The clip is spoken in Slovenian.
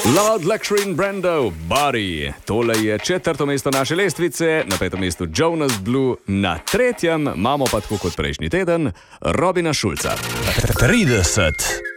Loud Luxury in Brando, Body. Tole je 4. mesto naše lestvice, na 5. mestu Jonas Blue, na 3. imamo pa tako kot prejšnji teden Robina Schulza. 30.